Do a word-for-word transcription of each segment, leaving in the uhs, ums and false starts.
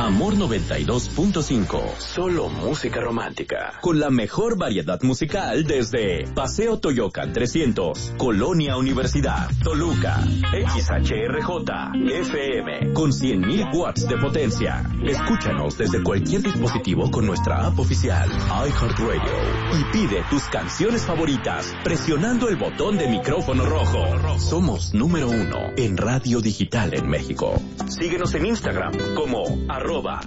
Amor noventa y dos punto cinco. Solo música romántica. Con la mejor variedad musical desde Paseo Toyocan trescientos, Colonia Universidad, Toluca. X H R J F M con cien mil watts de potencia. Escúchanos desde cualquier dispositivo con nuestra app oficial iHeartRadio y pide tus canciones favoritas presionando el botón de micrófono rojo. Somos número uno en radio digital en México. Síguenos en Instagram como arroba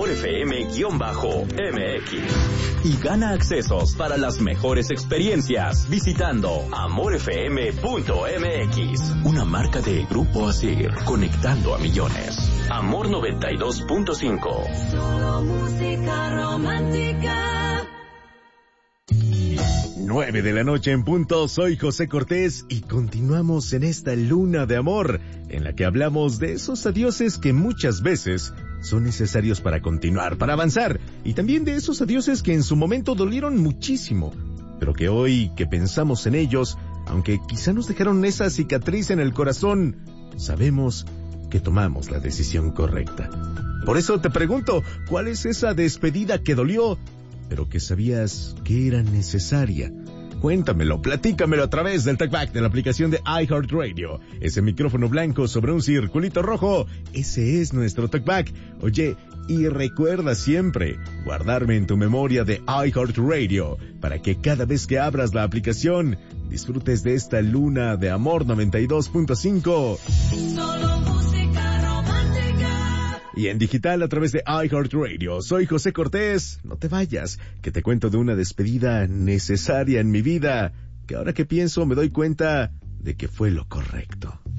amorfm-mx y gana accesos para las mejores experiencias visitando amorfm punto m x, una marca de Grupo Asir, conectando a millones. Amor noventa y dos punto cinco. Solo música romántica. Nueve de la noche en punto, soy José Cortés y continuamos en esta luna de amor en la que hablamos de esos adioses que muchas veces son necesarios para continuar, para avanzar, y también de esos adioses que en su momento dolieron muchísimo, pero que hoy que pensamos en ellos, aunque quizá nos dejaron esa cicatriz en el corazón, sabemos que tomamos la decisión correcta. Por eso te pregunto, ¿cuál es esa despedida que dolió, pero que sabías que era necesaria? Cuéntamelo, platícamelo a través del TalkBack de la aplicación de iHeartRadio. Ese micrófono blanco sobre un circulito rojo, ese es nuestro TalkBack. Oye, y recuerda siempre guardarme en tu memoria de iHeartRadio para que cada vez que abras la aplicación disfrutes de esta luna de amor noventa y dos punto cinco. Solo música romántica. Y en digital a través de iHeartRadio. Soy José Cortés. No te vayas, que te cuento de una despedida necesaria en mi vida, que ahora que pienso me doy cuenta de que fue lo correcto.